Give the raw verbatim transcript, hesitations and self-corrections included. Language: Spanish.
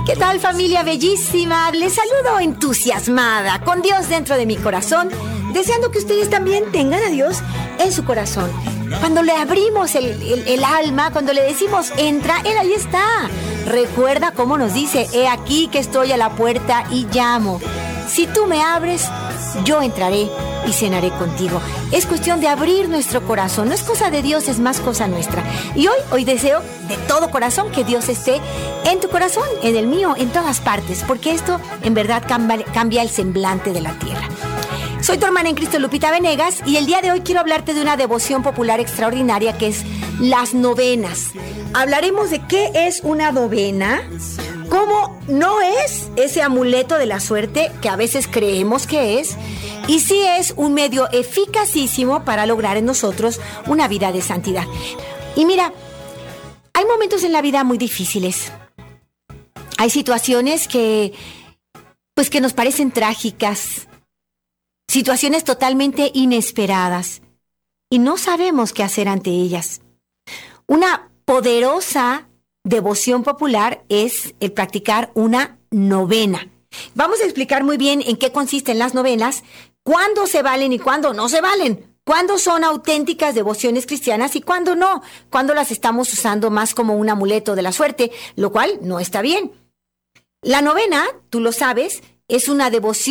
¿Qué tal, familia bellísima? Les saludo entusiasmada, con Dios dentro de mi corazón, deseando que ustedes también tengan a Dios en su corazón. Cuando le abrimos el, el, el alma, cuando le decimos entra, Él ahí está. Recuerda cómo nos dice: he aquí que estoy a la puerta y llamo. Si tú me abres, yo entraré y cenaré contigo. Es cuestión de abrir nuestro corazón. No es cosa de Dios, es más cosa nuestra. Y hoy, hoy deseo de todo corazón que Dios esté en tu corazón, en el mío, en todas partes, porque esto en verdad cambia, cambia el semblante de la tierra. Soy tu hermana en Cristo, Lupita Venegas, y el día de hoy quiero hablarte de una devoción popular extraordinaria que es las novenas. Hablaremos de qué es una novena, cómo no es ese amuleto de la suerte que a veces creemos que es, y sí es un medio eficacísimo para lograr en nosotros una vida de santidad. Y mira, hay momentos en la vida muy difíciles. Hay situaciones que, pues que nos parecen trágicas, situaciones totalmente inesperadas, y no sabemos qué hacer ante ellas. Una poderosa devoción popular es el practicar una novena. Vamos a explicar muy bien en qué consisten las novenas, cuándo se valen y cuándo no se valen, cuándo son auténticas devociones cristianas y cuándo no, cuándo las estamos usando más como un amuleto de la suerte, lo cual no está bien. La novena, tú lo sabes, es una devoción